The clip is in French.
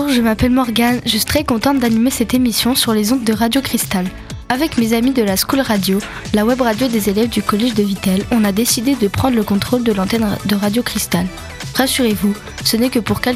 Bonjour, je m'appelle Morgane, je suis très contente d'animer cette émission sur les ondes de Radio Cristal. Avec mes amis de la School Radio, la web radio des élèves du collège de Vittel, on a décidé de prendre le contrôle de l'antenne de Radio Cristal. Rassurez-vous, ce n'est que pour quelques